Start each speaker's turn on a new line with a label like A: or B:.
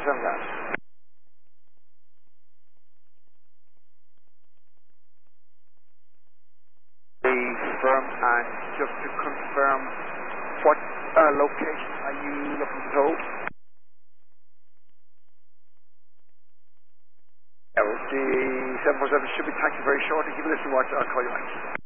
A: 747 guys. Firm, and just to confirm, what location are you looking to hold? The 747 should be taxiing very shortly. Give me a listen, watch, I'll call you back.